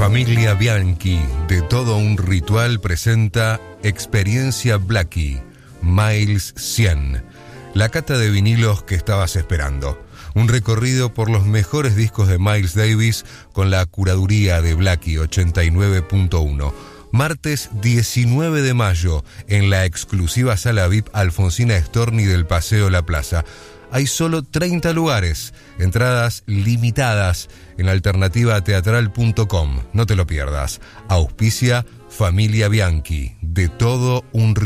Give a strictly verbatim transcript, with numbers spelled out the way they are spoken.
Familia Bianchi, de todo un ritual, presenta Experiencia Blackie, Miles cien. La cata de vinilos que estabas esperando. Un recorrido por los mejores discos de Miles Davis con la curaduría de Blackie ochenta y nueve punto uno. Martes diecinueve de mayo, en la exclusiva sala V I P Alfonsina Storni del Paseo La Plaza. Hay solo treinta lugares, entradas limitadas en alternativa teatral punto com. No te lo pierdas. Auspicia Familia Bianchi, de todo un